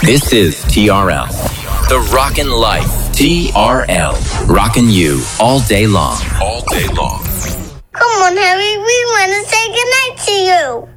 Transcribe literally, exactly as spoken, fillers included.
This is T R L. The Rockin' Life. T R L. Rockin' you all day long. All day long. Come on, Harry. We want to say goodnight to you.